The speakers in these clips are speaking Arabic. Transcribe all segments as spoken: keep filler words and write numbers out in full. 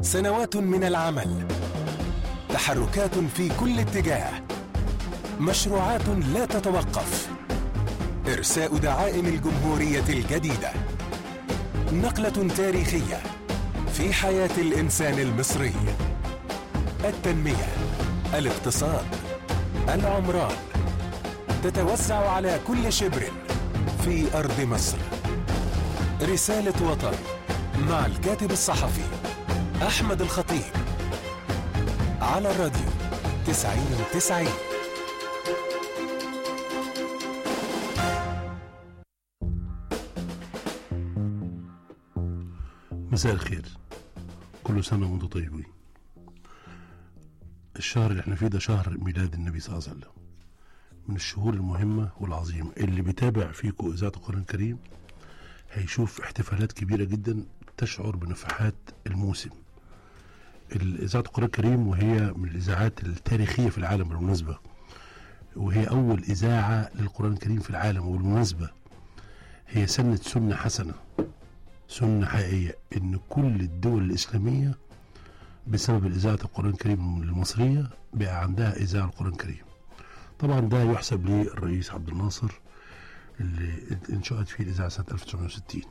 سنوات من العمل، تحركات في كل اتجاه، مشروعات لا تتوقف، إرساء دعائم الجمهورية الجديدة، نقلة تاريخية في حياة الإنسان المصري. التنمية، الاقتصاد، العمران تتوزع على كل شبر في أرض مصر. رسالة وطن مع الكاتب الصحفي أحمد الخطيب على الراديو تسعين تسعين. مساء الخير، كل سنة وانتم طيبين. الشهر اللي احنا فيه ده شهر ميلاد النبي صلى الله عليه وسلم، من الشهور المهمة والعظيمة. اللي بيتابع فيكم إذاعة القرآن الكريم هيشوف احتفالات كبيرة جدا تشعر بنفحات الموسم. إذاعة القرآن الكريم وهي من الإذاعات التاريخية في العالم بالمناسبة، وهي أول إذاعة للقرآن الكريم في العالم، وبالمناسبة هي سنة سنة حسنة، سنة حقيقية، إن كل الدول الإسلامية بسبب إذاعة القرآن الكريم المصرية بقى عندها إذاعة القرآن الكريم. طبعا ده يحسب للرئيس عبد الناصر اللي انشأت فيه الإذاعة سنة ألف وتسعمائة وستين.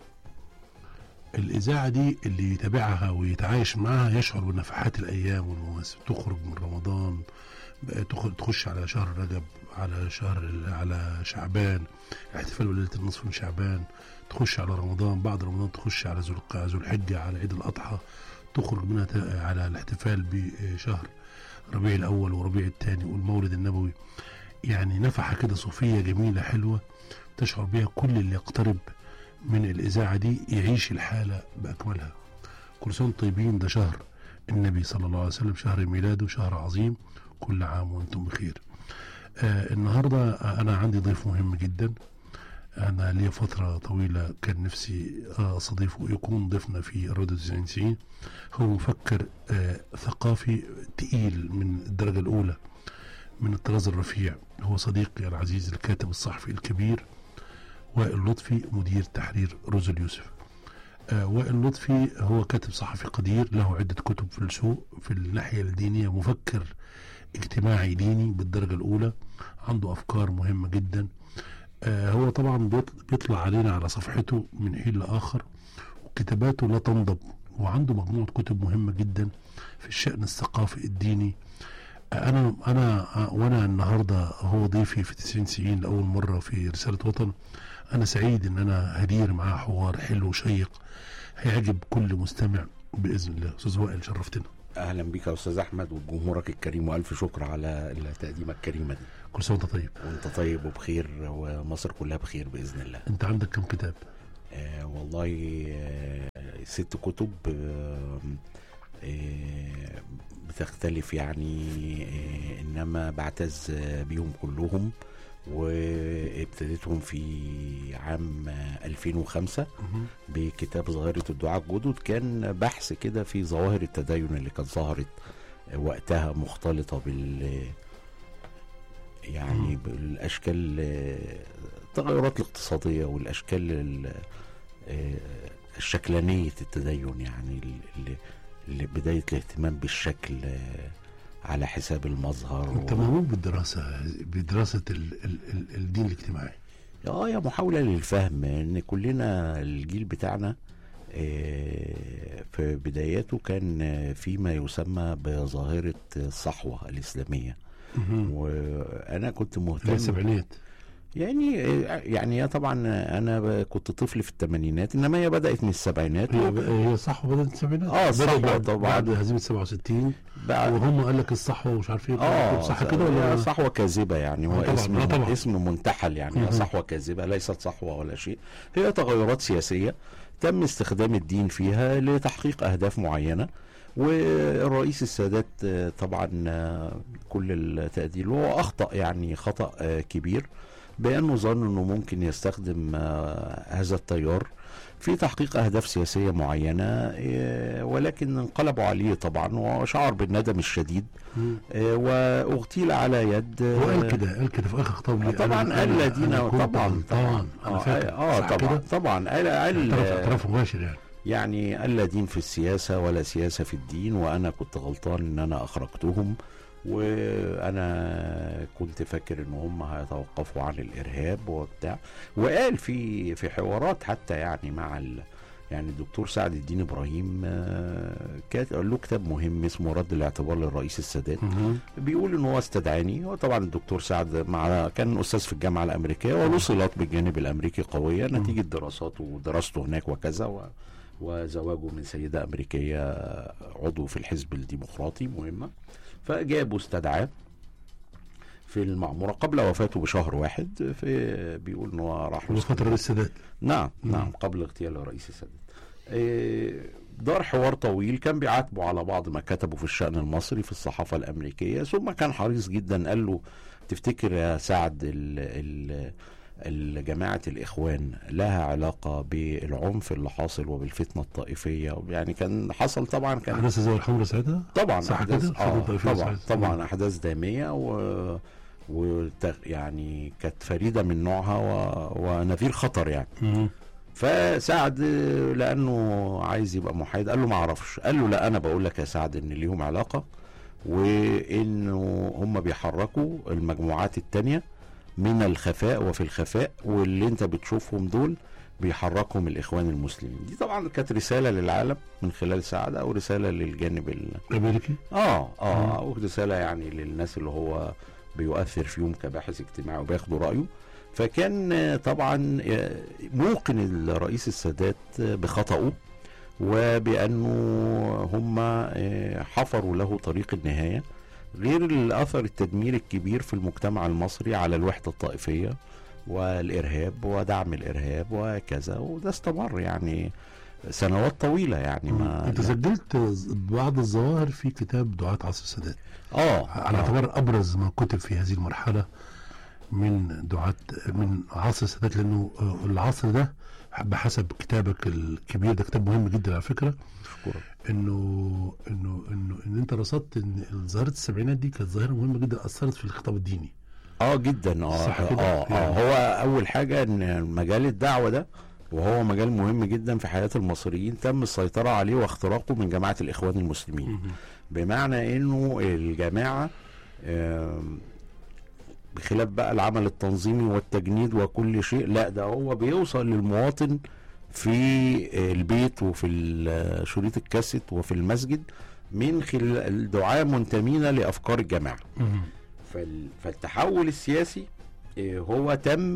الإذاعة دي اللي يتابعها ويتعايش معها يشعر بنفحات الأيام والمواسم. تخرج من رمضان تخش على شهر رجب، على شهر على شعبان، احتفال بليلة النصف من شعبان، تخش على رمضان، بعد رمضان تخش على ذو الحجة، على عيد الأضحى، تخرج منها على الاحتفال بشهر ربيع الأول وربيع الثاني والمولد النبوي. يعني نفحة كده صوفية جميلة حلوة تشعر بها كل اللي يقترب من الإذاعة دي يعيش الحالة بأكملها. كل سنة طيبين، ده شهر النبي صلى الله عليه وسلم، شهر ميلاده، شهر عظيم، كل عام وانتم بخير. آه النهاردة أنا عندي ضيف مهم جدا. أنا لي فترة طويلة كان نفسي أستضيفه يكون ضيفنا في الراديو تسعين تسعين. هو مفكر آه ثقافي تقيل من الدرجة الأولى، من الطراز الرفيع. هو صديقي العزيز الكاتب الصحفي الكبير وائل لطفي، مدير تحرير روز اليوسف. آه وائل لطفي هو كاتب صحفي قدير، له عدة كتب في السوق في الناحية الدينية، مفكر اجتماعي ديني بالدرجة الأولى، عنده أفكار مهمة جدا. آه هو طبعا بيطلع علينا على صفحته من حين لآخر، وكتاباته لا تنضب، وعنده مجموعة كتب مهمة جدا في الشأن الثقافي الديني. آه أنا أنا آه وأنا النهاردة هو ضيفي في تسعين تسعين لأول مرة في رسالة وطن. أنا سعيد إن أنا هدير معاه حوار حلو وشيق هيعجب كل مستمع بإذن الله. أستاذ وائل، شرفتنا. اهلا بك يا استاذ احمد وجمهورك الكريم، والف شكر على التقديمه الكريمه دي. كل سنه وانت طيب. وانت طيب وبخير، ومصر كلها بخير باذن الله. انت عندك كم كتاب؟ آه والله آه ست كتب، آه آه بتختلف يعني، آه انما بعتز بيهم كلهم، وابتديتهم في عام ألفين وخمسة بكتاب ظاهرة الدعاء الجدد. كان بحث كده في ظواهر التدين اللي كانت ظهرت وقتها، مختلطة بال يعني بالأشكال، التغيرات الاقتصادية والأشكال الشكلانية التدين، يعني اللي بداية الاهتمام بالشكل على حساب المظهر. انت مهووس بالدراسة بدراسة ال ال ال الدين الاجتماعي. اه يا محاولة للفهم، ان كلنا الجيل بتاعنا اه في بداياته كان فيما يسمى بظاهرة الصحوة الإسلامية، وانا كنت مهتم في السبعينات يعني يعني طبعا انا كنت طفل في الثمانينات، انما هي بدات من السبعينات. هي, هي صحوه بدات من السبعينات. اه الصحوه طبعا بعد هزيمه سبعة وستين، وهم قال لك الصحوه ومش عارف ايه. اه صح كده ولا صحوه كاذبه يعني؟ هو طبعًا اسم طبعًا. اسم منتحل يعني. صحوه كاذبه، ليست صحوه ولا شيء. هي تغيرات سياسيه تم استخدام الدين فيها لتحقيق اهداف معينه، والرئيس السادات طبعا كل التقدير له اخطا يعني خطا كبير، بأنه ظن أنه ممكن يستخدم هذا التيار في تحقيق أهداف سياسية معينة، ولكن انقلبوا عليه طبعا، وشعر بالندم الشديد واغتيل على يد. وقال كده قال كده في آخر خطاب طبعا قال الذين طبعا طبعا اه طبعا طبعا قال قال اعتراف مباشر يعني. يعني ألا دين في السياسة ولا سياسة في الدين، وأنا كنت غلطان إن أنا أخرجتهم، وأنا كنت فاكر إن هم هيتوقفوا عن الإرهاب وبتاع. وقال في في حوارات حتى يعني مع ال يعني الدكتور سعد الدين إبراهيم كان له كتاب مهم اسمه رد الاعتبار للرئيس السادات، بيقول إن هو استدعاني. هو طبعا الدكتور سعد مع كان أستاذ في الجامعة الأمريكية وله صلات بالجانب الأمريكي قوية نتيجة دراساته ودراسته هناك وكذا، و وزواجه من سيدة أمريكية عضو في الحزب الديمقراطي مهمة. فجابوا استدعاه في المعمورة قبل وفاته بشهر واحد، في بيقول إن هو راح وفاة الرئيس السادات. نعم نعم قبل اغتيال الرئيس السادات. إيه دار حوار طويل كان بيعاتبه على بعض ما كتبه في الشأن المصري في الصحافة الأمريكية، ثم كان حريص جدا. قال له تفتكر يا سعد ال ال الجماعة الإخوان لها علاقة بالعنف اللي حاصل وبالفتنة الطائفية؟ يعني كان حصل طبعا كان أحداث الزواج الحمراء ساعتها طبعا أحداث آه طبعا طبعا أحداث دامية و و يعني كانت فريدة من نوعها و... ونذير خطر يعني. م- فسعد لأنه عايز يبقى محايد قال له ما اعرفش. قال له لا أنا بقول لك يا سعد إن ليهم علاقة، وإنه هم بيحركوا المجموعات التانية من الخفاء وفي الخفاء، واللي انت بتشوفهم دول بيحركهم الإخوان المسلمين. دي طبعا كانت رسالة للعالم من خلال سعد، أو رسالة للجانب الأمريكي اه اه أو رسالة يعني للناس اللي هو بيؤثر فيهم كباحث اجتماعي وبياخدوا رأيه. فكان طبعا موقن الرئيس السادات بخطأه، وبأنه هم حفروا له طريق النهاية، غير الأثر التدمير الكبير في المجتمع المصري على الوحدة الطائفية والإرهاب ودعم الإرهاب وكذا. وده استمر يعني سنوات طويلة يعني. ما انت سجلت بعض الظواهر في كتاب دعاة عصر السادات اه على اعتبار ابرز ما كتب في هذه المرحلة من دعاة من عصر السادات، لانه العصر ده بحسب كتابك الكبير ده كتاب مهم جدا على فكرة، شكرا. انه انه انه ان انت رصدت ان ظاهرة السبعينات دي كانت ظاهرة مهمة جدا اثرت في الخطاب الديني. اه جدا اه صح اه, كده؟ آه, يعني. آه هو اول حاجة ان مجال الدعوة ده، وهو مجال مهم جدا في حياة المصريين، تم السيطرة عليه واختراقه من جماعة الإخوان المسلمين. م- بمعنى انه الجماعة بخلاف بقى العمل التنظيمي والتجنيد وكل شيء، لا ده هو بيوصل للمواطن في البيت وفي شريط الكاسيت وفي المسجد من خلال الدعاة منتمين لأفكار الجماعة. فالتحول السياسي هو تم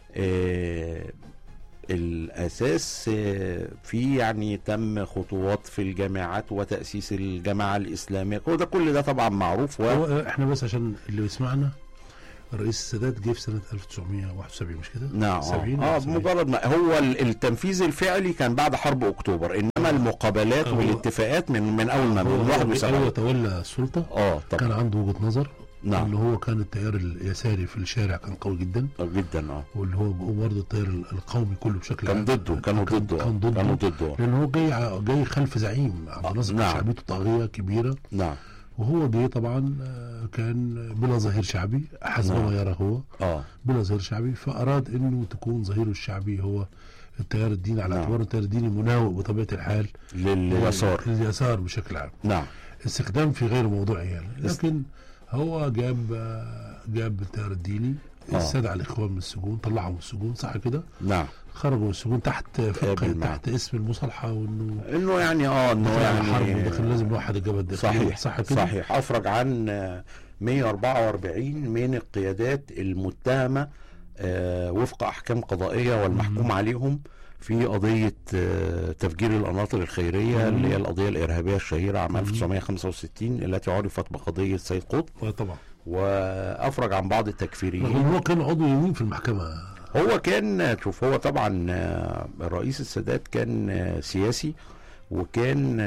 الأساس في يعني تم خطوات في الجامعات وتأسيس الجماعة الإسلامية، وده كل ده طبعا معروف. و... احنا بس عشان اللي بيسمعنا، الرئيس السادات جه في سنة ألف وتسعمية وواحد وسبعين مش كده؟ نعم اه مجرد ما هو التنفيذ الفعلي كان بعد حرب اكتوبر، انما المقابلات والاتفاقات من من اول ما من واحد وسبعين هو تولى السلطة. اه طبعا كان عنده وجهة نظر. نعم. اللي هو كان التيار اليساري في الشارع كان قوي جدا جدا اه واللي هو برضه التيار القومي كله بشكل كان ضده كانوا ضده كان ضده كانوا ضده لان هو جاي جاي خلف زعيم عبد الناصر. نعم. شعبيته طاغية كبيرة. نعم. وهو جه طبعا كان بلا ظهير شعبي حسب ما يرى هو اه بلا ظهير شعبي، فاراد انه تكون ظهيره الشعبي هو التيار الديني، على اعتبار التيار الديني مناوئ بطبيعه الحال لليسار لليسار بشكل عام. نعم. استخدام في غير موضوعي يعني، لكن هو جاب جاب التيار الديني، استدعى الاخوان من السجون، طلعهم من السجون، صح كده؟ نعم. خرجوا من السجون تحت فقه تحت اسم المصالحه، وانه انه يعني اه انه يعني حرب ودخل لازم نوحد الجبهه الداخليه. صحيح صح كده؟ صحيح. افرج عن مية وأربعة وأربعين من القيادات المتهمه آه وفق احكام قضائيه والمحكوم عليهم في قضيه آه تفجير القناطر الخيريه اللي هي القضيه الارهابيه الشهيره عام ألف وتسعمية وخمسة وستين التي عرفت بقضيه سيد قطب. طبعا. وافرج عن بعض التكفيريين. هو كان عضو يمين في المحكمه. هو كان شوف هو طبعا الرئيس السادات كان سياسي، وكان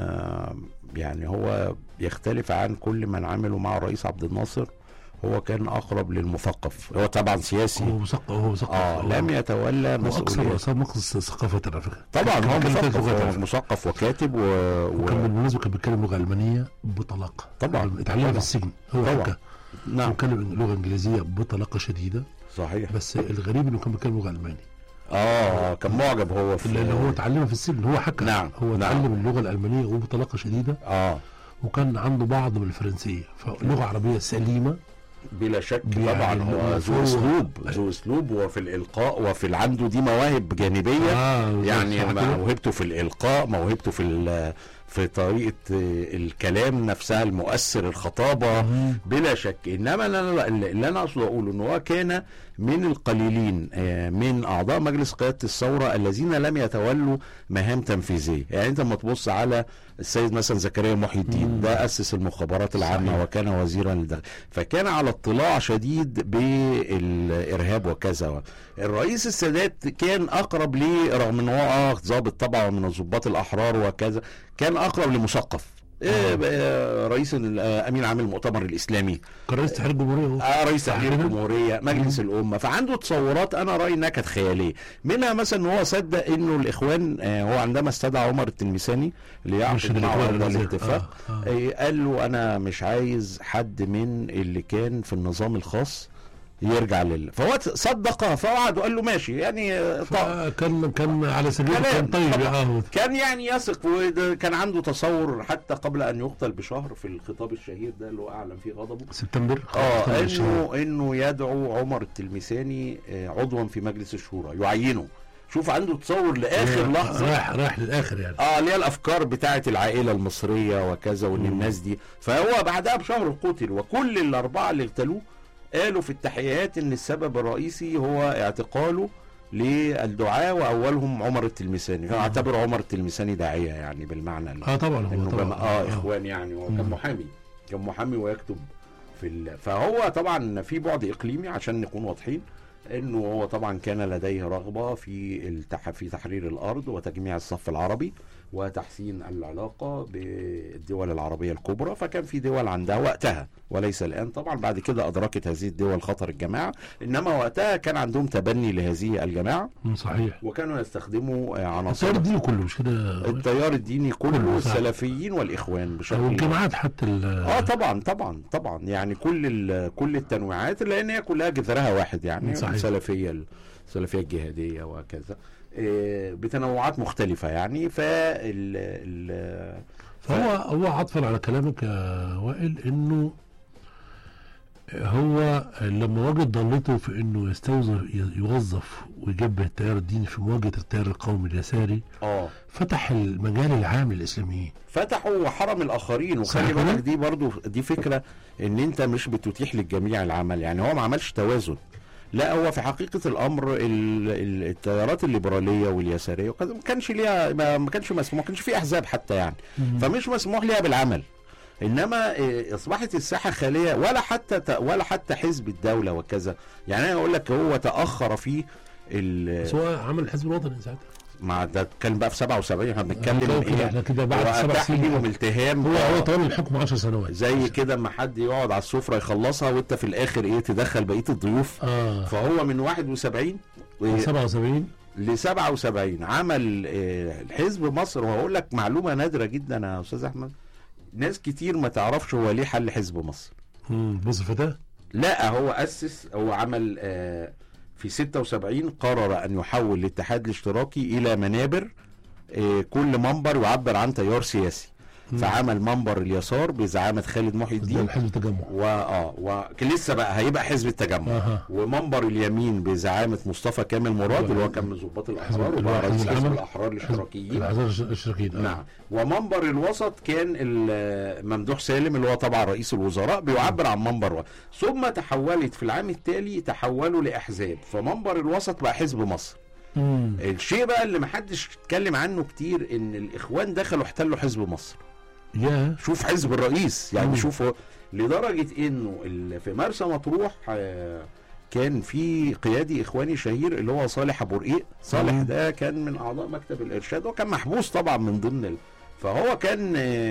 يعني هو يختلف عن كل من عملوا مع الرئيس عبد الناصر. هو كان اقرب للمثقف، هو طبعا سياسي. هو مثقف هو مثقف اه لم يتولى مسؤوليه. اكثر نقص ثقافه على فكره. طبعا هو مثقف مثقف وكاتب و... وكان بالمناسبه كان بيتكلم لغه المانيه بطلاقه. طبعا اتعلمها في السجن هو طبعا. نعم. وكان لغه انجليزيه بطلاقه شديده. صحيح. بس الغريب انه كان بيتكلم لغه الماني. اه كان معجب هو في لان هو اتعلمها في السجن، هو حكى. نعم هو نعم. اتعلم اللغه الالمانيه وبطلاقه شديده، اه وكان عنده بعض من الفرنسيه، فلغه عربيه سليمه بلا شك. يعني طبعا هو ذو اسلوب ذو اسلوب وفي الالقاء وفي عنده دي مواهب جانبيه. آه يعني موهبته في الالقاء، موهبته في في طريقه الكلام نفسها، المؤثر، الخطابه، بلا شك. انما انا اللي انا اقصد اقوله ان هو كان من القليلين من اعضاء مجلس قياده الثوره الذين لم يتولوا مهام تنفيذيه. يعني انت لما تبص على السيد مثلا زكريا محي الدين، ده اسس المخابرات العامه صحيح. وكان وزيرا للداخل، فكان على اطلاع شديد بالارهاب وكذا. الرئيس السادات كان اقرب ليه، رغم ان هو اه ضابط طبعا من الضباط الاحرار وكذا، كان اقرب لمثقف. إيه رئيس امين عام المؤتمر الاسلامي، كان رئيس تحرير الجمهوريه، اه رئيس تحرير الجمهوريه، مجلس الامه. فعنده تصورات انا رايي انها كانت خياليه، منها مثلا ان هو صدق انه الاخوان، آه هو عندما استدعى عمر التلمساني ليعقد معه الاتفاق، آه آه. آه قال له انا مش عايز حد من اللي كان في النظام الخاص يرجع لل، فهو صدقها فوعد وقال له ماشي. يعني كان كان على سبيل كان طيب يا كان يعني يثق، وكان عنده تصور حتى قبل ان يقتل بشهر في الخطاب الشهير ده اللي هو اعلن فيه غضبه سبتمبر، اه انه انه يدعو عمر التلمساني عضوا في مجلس الشورى، يعينه. شوف عنده تصور لاخر لحظه، رايح رايح للاخر يعني، اه اللي هي الافكار بتاعه العائله المصريه وكذا، وان الناس دي. فهو بعدها بشهر قتل، وكل الاربعه اللي اغتالوه قالوا في التحقيقات ان السبب الرئيسي هو اعتقاله للدعاة، واولهم عمر التلمساني. كان اعتبر عمر التلمساني داعية يعني بالمعنى اه طبعا هو طبعا اه, آه اخوان يعني. هو كان محامي، كان محامي ويكتب في ال... فهو طبعا في بعد اقليمي عشان نكون واضحين، انه هو طبعا كان لديه رغبة في التح... في تحرير الارض وتجميع الصف العربي وتحسين العلاقة بالدول العربية الكبرى. فكان في دول عندها وقتها وليس الآن طبعا، بعد كده أدركت هذه الدول خطر الجماعة، إنما وقتها كان عندهم تبني لهذه الجماعة صحيح، وكانوا يستخدموا عناصر التيار الديني كله، مش كده؟ التيار الديني كله, كله السلفيين والإخوان بشكل، والجماعات حتى اه طبعا طبعا طبعا يعني كل كل التنويعات، لأن هي كلها جذرها واحد يعني صحيح. السلفية السلفية الجهادية وكذا بتنوعات مختلفة يعني. فال فهو هو عطفا على كلامك يا وائل، انه هو لما وجد ضالته في انه يستوظف يوظف ويجبه التيار الديني في مواجهة التيار القومي اليساري، اه فتح المجال العام للاسلاميين، فتحوا وحرم الاخرين. وخلي بالك دي برضو دي فكرة ان انت مش بتتيح للجميع العمل، يعني هو ما عملش توازن، لا هو في حقيقة الأمر التيارات الليبرالية واليسارية ما كانش ليها، ما كانش مسموح، ما كانش في أحزاب حتى يعني، فمش مسموح ليها بالعمل. إنما أصبحت الساحة خالية، ولا حتى ولا حتى حزب الدولة وكذا. يعني أنا أقول لك هو تأخر في بس هو عمل الحزب الوطني ساعتها، مع ده كان بقى في سبعة وسبعين. احنا بنتكلم ايه احنا كده بعد سبع سنين التهام، هو هو طول الحكم عشر سنوات زي كده اما حد يقعد على السفره يخلصها وانت في الاخر ايه تدخل بقيه الضيوف. آه. فهو من واحد وسبعين ل سبعة وسبعين ل سبعة وسبعين عمل آه الحزب مصر. وهقول لك معلومه نادره جدا يا استاذ احمد، ناس كتير ما تعرفش هو ليه حل حزب مصر. امم بصفته لا هو اسس، هو عمل آه في ستة وسبعين قرر ان يحول الاتحاد الاشتراكي الى منابر، إيه كل منبر يعبر عن تيار سياسي. مم. فعمل منبر اليسار بزعامة خالد محي الدين، حزب التجمع، واه ولسه بقى هيبقى حزب التجمع. آه. ومنبر اليمين بزعامة مصطفى كامل مراد اللي هو كان من ضباط الاحرار وبقى رئيس حزب الاحرار الاشتراكيين. الاشتراكيين نعم. ومنبر الوسط كان ممدوح سالم اللي هو طبعا رئيس الوزراء بيعبر عن منبر و... ثم تحولت في العام التالي تحولوا لاحزاب، فمنبر الوسط بقى حزب مصر. مم. الشيء بقى اللي محدش اتكلم عنه كتير ان الاخوان دخلوا احتلوا حزب مصر. يا شوف حزب الرئيس يعني. مم. شوفوا لدرجة انه في مرسى مطروح كان في قيادي اخواني شهير اللي هو صالح ابو رقيق. صالح مم. ده كان من اعضاء مكتب الارشاد وكان محبوس طبعا من ضمن ال... فهو كان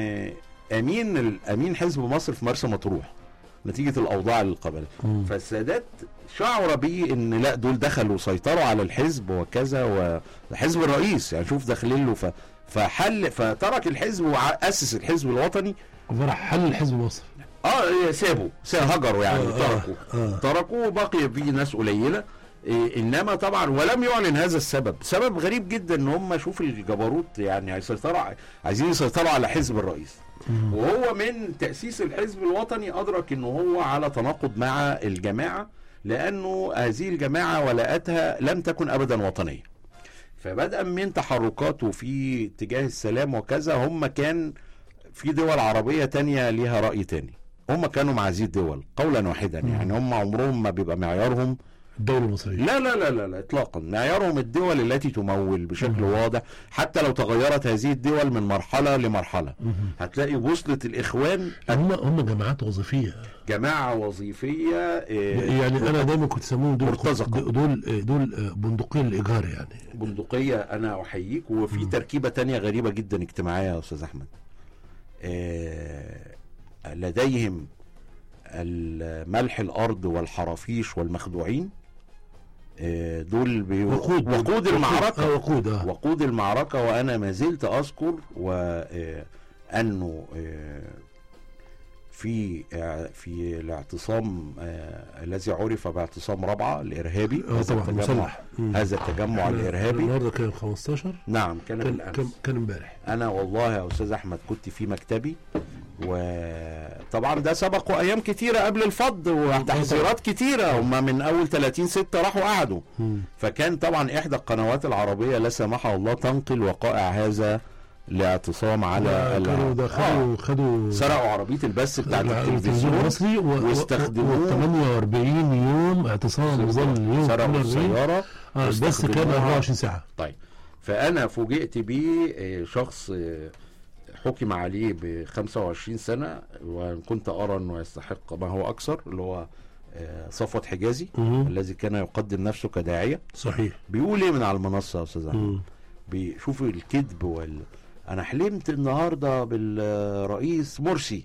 امين امين حزب مصر في مرسى مطروح نتيجة الأوضاع اللي قبلها. فالسادات شعر بيه إن لا دول دخلوا وسيطروا على الحزب وكذا، وحزب الرئيس يعني شوف داخلين له ف... فحل فترك الحزب وأسس الحزب الوطني. وراح حل الحزب مصر. اه سابوا هجروا يعني. آه تركوا آه آه. تركوا وبقي فيه ناس قليلة إيه انما طبعا ولم يعلن هذا السبب. سبب غريب جدا ان هم شوف الجبروت يعني هيسيطروا عايزين يسيطروا على حزب الرئيس، وهو من تأسيس الحزب الوطني أدرك أنه هو على تناقض مع الجماعة، لأنه هذه الجماعة ولاءتها لم تكن أبدا وطنية. فبدأ من تحركاته في اتجاه السلام وكذا، هم كان في دول عربية تانية ليها رأي تاني، هم كانوا مع هذه الدول قولا واحدا. يعني هم عمرهم ما بيبقى معيارهم الدولة المصرية، لا لا لا لا, لا اطلاقا. معيارهم الدول التي تمول بشكل مم. واضح. حتى لو تغيرت هذه الدول من مرحلة لمرحلة مم. هتلاقي وصلت الاخوان هم هم جماعات وظيفية، جماعة وظيفية إيه يعني انا دايما كنت اسميهم دول مرتزقة. دول دول بندقية الايجار، يعني بندقية. انا احييك. وفي مم. تركيبة تانية غريبة جدا اجتماعية يا استاذ احمد، إيه لديهم ملح الارض والحرافيش والمخدوعين، دول وقود وقود المعركة آه وقود, آه. وقود المعركة. وأنا ما زلت أذكر وأنه في في الاعتصام الذي عرف باعتصام رابعة الإرهابي، آه هذا التجمع هذا التجمع الإرهابي النهارده كان خمستاشر. نعم كان بالأمس، كان امبارح. أنا والله يا أستاذ أحمد كنت في مكتبي، وطبعا ده سبقوا ايام كتيره قبل الفض وتحذيرات كتيره. هم من اول ثلاثين ستة راحوا قعدوا. فكان طبعا احدى القنوات العربيه لا سمح الله تنقل وقائع هذا الاعتصام على كانوا دخلوا آه. خدوا سرقوا عربيه البث بتاعت التلفزيون المصري واستخدموه ثمانية وأربعين يوم اعتصام، ظل يوم سرقوا السياره آه بس كان أربعة وعشرين ساعه. طيب فانا فوجئت بيه شخص حكم عليه ب خمسة وعشرين سنة، وكنت أرى أنه يستحق ما هو أكثر، اللي هو صفوت حجازي الذي كان يقدم نفسه كداعية. صحيح. بيقول إيه من على المنصة يا أستاذ أحمد؟ بيشوف الكذب وال... أنا حلمت النهاردة بالرئيس مرسي،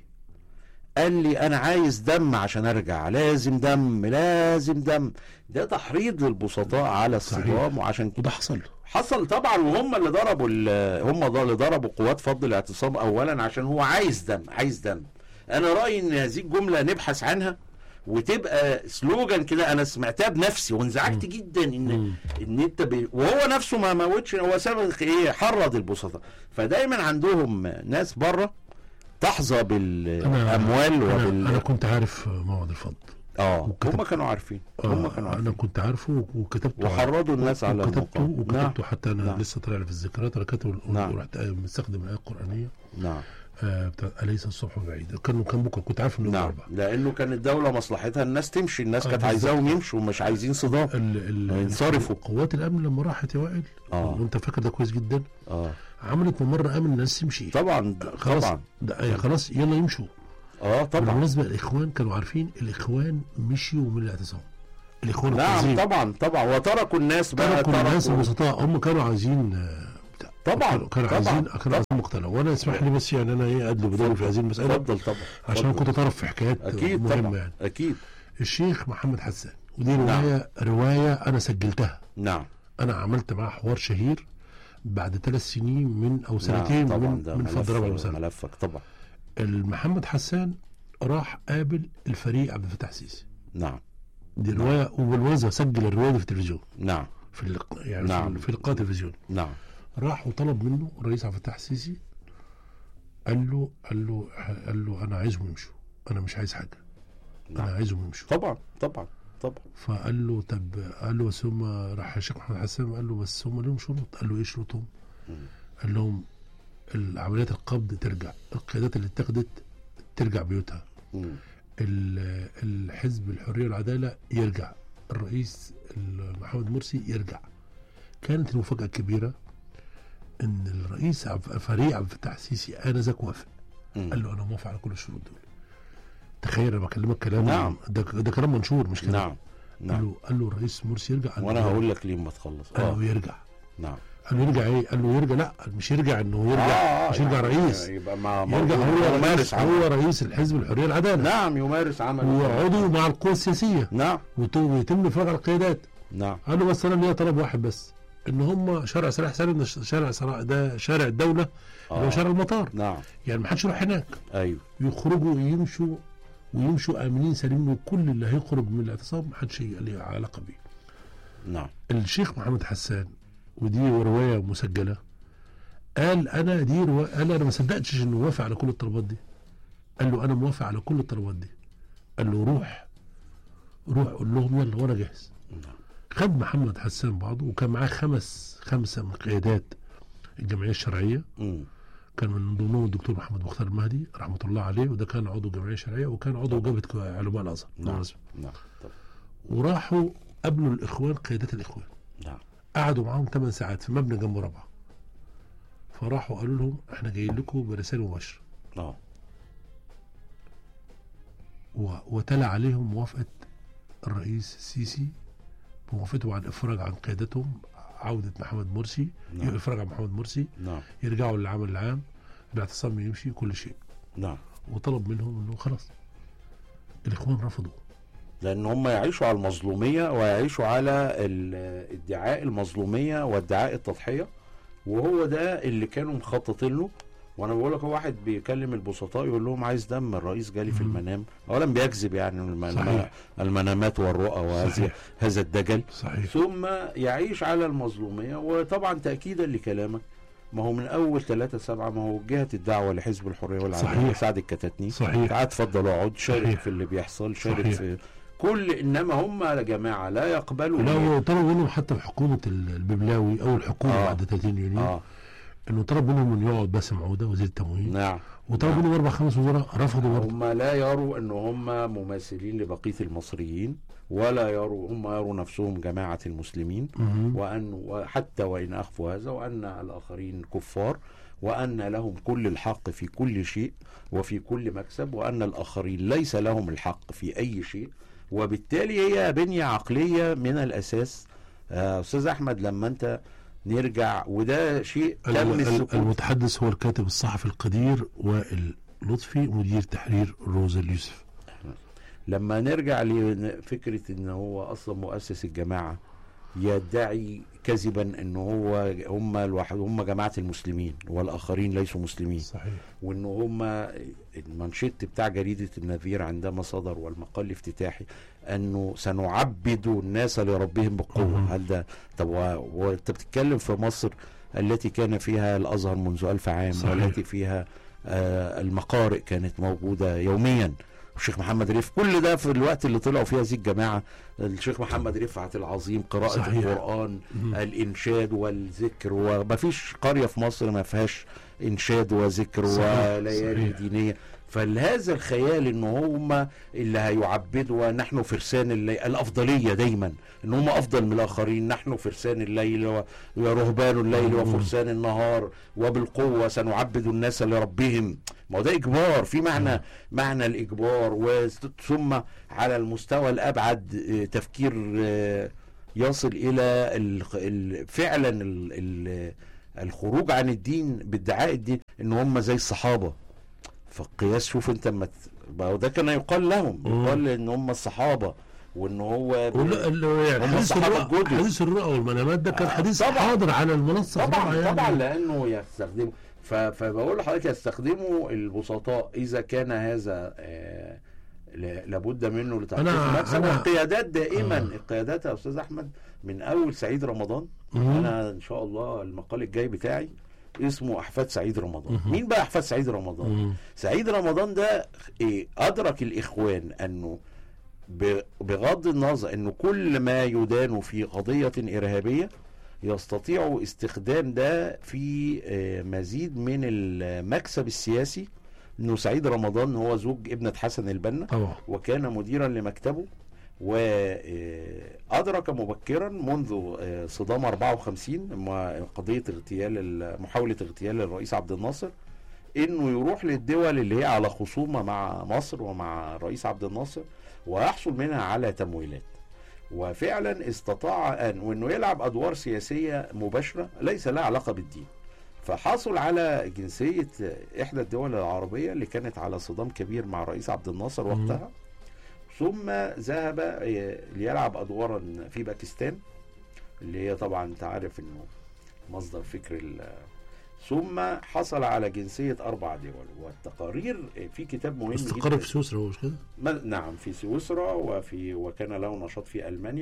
قال لي أنا عايز دم عشان أرجع، لازم دم لازم دم. ده تحريض للبسطاء على الصدام. وعشان وده حصل حصل طبعا. وهم اللي ضربوا هم اللي ضربوا قوات فض الاعتصام اولا عشان هو عايز دم عايز دم. انا رايي ان هذه الجمله نبحث عنها وتبقى سلوجان كده. انا سمعتها بنفسي وانزعجت جدا ان ان انت ب... وهو نفسه ما موتش، هو سبب ايه حرض البسطاء. فدايما عندهم ناس بره تحظى بالاموال أنا وبال انا كنت عارف موعد الفض. اه هم كانوا عارفين. آه هم كانوا عارفين. انا كنت عارفه وكتبته وحرضوا الناس على وكتبته وكتبته نعم. حتى انا نعم. لسه طالع في الذكريات، انا كاتبه نعم. ورحت مستخدم الايه القرانيه نعم آه بتاع اليس الصبح بعيد. كان كان بكره كنت عارف انه نعم اربعه، لانه كان الدوله مصلحتها الناس تمشي. الناس آه كانت عايزاهم يمشوا ومش عايزين صدام ينصرفوا. قوات الامن لما راحت يا وائل آه. وانت فاكر ده كويس جدا، اه عملت ممر امن الناس تمشي. طبعا خلاص طبعا ده خلاص يلا يمشوا. اه طبعا. بالنسبه للاخوان كانوا عارفين الاخوان مشيوا من الاعتصام. الاخوان نعم التنظيم. طبعا طبعا وتركوا الناس بقى تركوا الناس البسطاء. هم كانوا عايزين طبعا كانوا عايزين كانوا عايزين مقتنع. وانا اسمح لي بس يعني انا ايه ادلي بدوري في هذه المساله. اتفضل طبعا عشان كنت طرف في حكايات أكيد مهمه طبعا. يعني. اكيد. الشيخ محمد حسان، ودي روايه نعم. روايه انا سجلتها. نعم. انا عملت معاه حوار شهير بعد ثلاث سنين من او سنتين نعم. من من فضل ربع المسألة. ملفك طبعا. المحمد حسان راح قابل الفريق عبد الفتاح السيسي. نعم. دي روايه وبالوزه سجل الروايه في التلفزيون. نعم. في اللق... يعني نعم. في لقاء تلفزيوني. نعم. راح وطلب منه الرئيس عبد الفتاح السيسي، قال له قال له قال له انا عايزهم يمشوا، انا مش عايز حاجه. نعم. انا عايزهم يمشوا. طبعا طبعا طبعا. فقال له طب قال له بس هم راح الشيخ محمد حسان قال له بس هم لهم شروط. قال له ايه شروطهم؟ قال لهم العمليات القبض ترجع، القيادات اللي اتخذت ترجع بيوتها، الحزب الحريه والعداله يرجع، الرئيس محمد مرسي يرجع. كانت المفاجاه الكبيره ان الرئيس فريق عبد الفتاح السيسي انذاك وافق. قال له انا موافق على كل الشروط دول. تخيل انا بكلمك كلام. نعم. ده, ده كلام منشور مش كلام. نعم. نعم. قال له قال له الرئيس مرسي يرجع. وانا هقول لك ليه ما تخلص. قال له يرجع. نعم. قال له يرجع ايه؟ قال له يرجع لا مش يرجع انه يرجع آه مش يرجع يعني رئيس. يبقى مع يرجع هو رئيس هو رئيس الحزب الحريه والعداله. نعم يمارس عمل وعضو مع القوى السياسيه. نعم. ويتم افراج على القيادات. نعم. قال له بس انا ليا طلب واحد بس، ان هم شارع صلاح سالم شارع صلاح ده شارع الدوله اللي هو شارع المطار. نعم. يعني ما حدش يروح هناك. ايوه. يخرجوا يمشوا ويمشوا امنين سالمين، وكل اللي هيخرج من الاعتصام ما حدش ليه علاقه بيه. نعم. الشيخ محمد حسان، ودي روايه مسجله، قال انا دي روايه، قال انا ما صدقتش انه وافق على كل الطلبات دي. قال له انا موافق على كل الطلبات دي. قال له روح روح قول لهم يلا وانا جاهز. نعم. خد محمد حسان بعضه، وكان معاه خمس خمسه من قيادات الجمعيه الشرعيه. مم. كان من ضمنهم الدكتور محمد مختار المهدي رحمه الله عليه، وده كان عضو الجمعيه الشرعيه وكان عضو جبهه علماء الازهر. نعم. نعم. طب. وراحوا قابلوا الاخوان، قيادات الاخوان. نعم. قعدوا معاهم ثمان ساعات في مبنى جنب رابعه. فراحوا قالوا لهم احنا جايين لكم برسائل مباشره. اه. وتلا عليهم موافقه الرئيس السيسي، بموافقته على الافراج عن قيادتهم، عوده محمد مرسي. نعم. الافراج عن محمد مرسي. نعم. يرجعوا للعمل العام، الاعتصام يمشي، كل شيء. نعم. وطلب منهم انه خلاص. الاخوان رفضوا، لان هم يعيشوا على المظلوميه ويعيشوا على ادعاء المظلوميه وادعاء التضحيه، وهو ده اللي كانوا مخططين له. وانا بقول لك، هو واحد بيكلم البسطاء يقول لهم عايز دم، الرئيس جالي في المنام. اولا بيكذب يعني المنام، المنامات والرؤى وهذا هذا الدجل. صحيح. ثم يعيش على المظلوميه. وطبعا تاكيدا لكلامك، ما هو من اول ثلاثة سبعة ما هو جهه الدعوه لحزب الحريه والعداله سعد الكتاتني. صحيح. تعال اتفضل اقعد شارك. صحيح. في اللي بيحصل، شارك. صحيح. في كل، انما هم يا جماعه لا يقبلوا. لا، طلبوا منهم حتى في حكومه الببلاوي او الحكومه آه. بعد ثلاثين يونيو آه. انه طلب منهم انه يقعد باسم عوده وزير التموين. نعم. وطلب منهم اربع خمس وزراء رفضوا برضه. هم لا يروا ان هم مماثلين لبقيه المصريين، ولا يروا، هم يروا نفسهم جماعه المسلمين. م- وان حتى وان اخفوا هذا، وان الاخرين كفار، وان لهم كل الحق في كل شيء وفي كل مكسب، وان الاخرين ليس لهم الحق في اي شيء. وبالتالي هي بنيه عقليه من الاساس. آه استاذ احمد، لما انت نرجع، وده شيء تم السكوت. المتحدث هو الكاتب الصحفي القدير وائل لطفي، مدير تحرير روزا اليوسف. لما نرجع لفكرة ان هو اصلا مؤسس الجماعة يدعي كذبا ان هو هم الواحد، هم جماعة المسلمين والاخرين ليسوا مسلمين. صحيح. وان هم المانشيت بتاع جريدة النذير عندما صدر والمقال الافتتاحي انه سنعبد الناس لربهم بالقوة. هل ده طب؟ وانت بتتكلم في مصر التي كان فيها الازهر منذ ألف عام. صحيح. والتي فيها آه المقارئ كانت موجودة يوميا، الشيخ محمد رفعت، كل ده في الوقت اللي طلعوا فيها هذه الجماعة. الشيخ محمد رفعت العظيم، قراءة. صحيح. القرآن، م- الإنشاد والذكر، وما فيش قرية في مصر ما فيهاش إنشاد وذكر وليالي دينية. فهذا الخيال ان هم اللي هيعبدوا، ونحن فرسان الليل، الافضليه دايما ان هم افضل من الاخرين، نحن فرسان الليل ورهبان الليل وفرسان النهار، وبالقوه سنعبد الناس لربهم. ما هو ده اجبار، في معنى معنى الاجبار. ثم على المستوى الابعد تفكير يصل الى فعلا الخروج عن الدين بادعاء الدين ان هم زي الصحابه. فالقياس، شوف انت ما ده كان يقال لهم، يقال ان هم الصحابه، وان هو يعني هم الصحابه الجدد. حديث الرؤى والمنامات ده كان حديث آه حاضر على المنصه طبعا. يعني. طبعا لانه يستخدموا، فبقول لحضرتك يستخدموا البسطاء اذا كان هذا آه لابد منه لتحقيق مكسب. القيادات دائما آه. القيادات يا استاذ احمد من اول سعيد رمضان. مم. انا ان شاء الله المقال الجاي بتاعي اسمه احفاد سعيد رمضان. مم. مين بقى احفاد سعيد رمضان؟ مم. سعيد رمضان ده إيه؟ ادرك الاخوان انه بغض النظر انه كل ما يدان في قضية ارهابية يستطيع استخدام ده في مزيد من المكسب السياسي. انه سعيد رمضان هو زوج ابنة حسن البنا طبعا. وكان مديرا لمكتبه، وأدرك مبكرا منذ صدام أربعة وخمسين قضية اغتيال محاولة اغتيال الرئيس عبد الناصر انه يروح للدول اللي هي على خصومة مع مصر ومع الرئيس عبد الناصر ويحصل منها على تمويلات. وفعلا استطاع ان وانه يلعب ادوار سياسية مباشرة ليس لها علاقة بالدين. فحصل على جنسية احدى الدول العربية اللي كانت على صدام كبير مع الرئيس عبد الناصر وقتها. ثم ذهب ليلعب ادوارا في باكستان اللي هي طبعا انت عارف انه مصدر فكر. ثم حصل على جنسية اربع دول. والتقارير في كتاب مهم جدا. استقر في سويسرا مش كده؟ نعم في سويسرا، وفي وكان له نشاط في المانيا.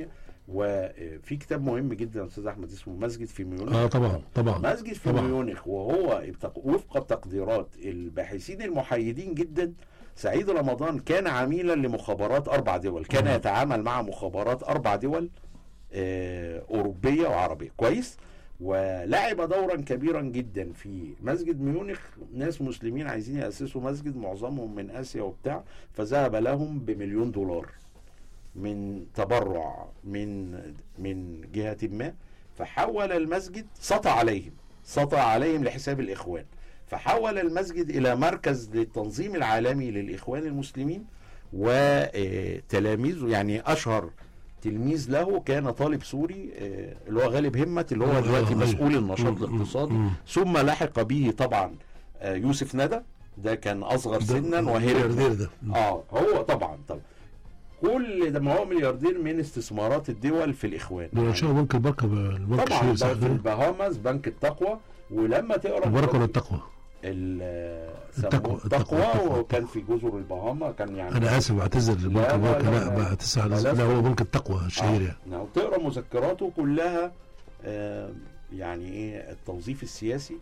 وفي كتاب مهم جدا يا استاذ احمد اسمه مسجد في ميونخ. اه طبعا طبعا مسجد في طبعا. ميونخ، وهو وفق تقديرات الباحثين المحايدين جدا، سعيد رمضان كان عميلا لمخابرات اربع دول، كان مم. يتعامل مع مخابرات اربع دول آه اوروبيه وعربيه كويس، ولعب دورا كبيرا جدا في مسجد ميونخ. ناس مسلمين عايزين يأسسوا مسجد، معظمهم من آسيا وبتاع، فذهب لهم بمليون دولار من تبرع من من جهة ما، فحول المسجد، سطع عليهم سطع عليهم لحساب الإخوان، فحول المسجد إلى مركز للتنظيم العالمي للإخوان المسلمين، وتلاميذه يعني أشهر تلميذ له كان طالب سوري اللي هو غالب همة، اللي هو دلوقتي مسؤول النشاط الاقتصادي، ثم لحق به طبعا يوسف ندى، ده كان أصغر سنا وهرب ده. اه هو طبعا طبعا كل ده، ما هو ملياردير من استثمارات الدول في الإخوان. دول شغل بنك البركة، البنك طبعا الشهير في البهامز بنك التقوى. ولما تقرا البركة ولا التقوى؟ التقوى التقوى وكان في جزر البهاما، كان يعني انا اسف بعتذر لبنك البركة، لا بقى تسعة، لا هو بنك التقوى الشهير يعني. نعم. تقرا مذكراته كلها آه يعني ايه التوظيف السياسي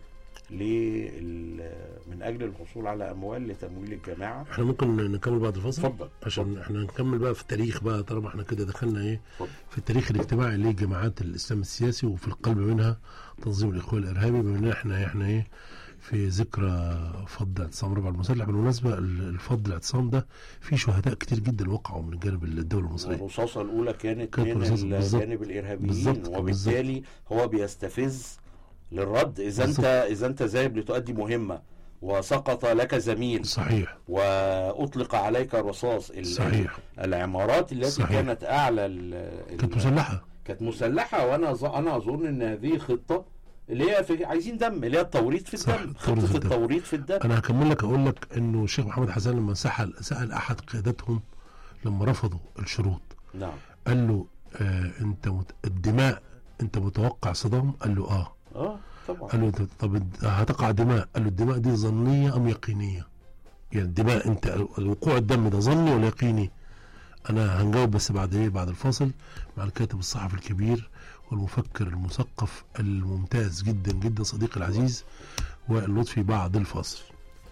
من اجل الحصول على اموال لتمويل الجماعه. احنا ممكن نكمل بعد الفاصل؟ اتفضل. عشان فضل. احنا نكمل بقى في التاريخ بقى، طالما احنا كده دخلنا ايه فضل. في التاريخ الاجتماعي لجماعات الاسلام السياسي، وفي القلب منها تنظيم الاخوان الارهابي، بما ان احنا احنا ايه في ذكرى فض اعتصام ربع المسلح. بالمناسبه الفض الاعتصام ده في شهداء كتير جدا وقعوا من جانب الدوله المصريه. الرصاصه الاولى كانت, كانت من الجانب الارهابيين، وبالتالي هو بيستفز للرد. اذا بالزبط. انت اذا انت ذاهب لتؤدي مهمه وسقط لك زميل، صحيح، واطلق عليك الرصاص، صحيح، العمارات التي صحيح. كانت اعلى كانت مسلحه كانت مسلحه وانا انا اظن ان هذه خطه اللي هي في عايزين دم، اللي هي التوريط في الدم، خطه التوريط في الدم. انا هكمل لك، اقول لك انه الشيخ محمد حسان لما سأل سأل احد قيادتهم لما رفضوا الشروط، نعم، قال له آه انت مت... الدماء انت متوقع صدام؟ قال له اه اه طبعا. قال له انت طب هتقع دماء؟ قال له الدماء دي ظنيه ام يقينيه؟ يعني الدماء انت الوقوع الدم ده ظني ولا يقيني؟ انا هنجاوب بس بعد ايه، بعد الفاصل، مع الكاتب الصحفي الكبير والمفكر المثقف الممتاز جدا جدا صديقي العزيز وائل لطفي، بعد الفاصل.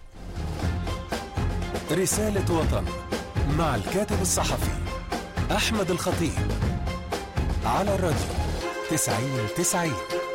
رسالة وطن مع الكاتب الصحفي أحمد الخطيب على الراديو تسعين تسعين.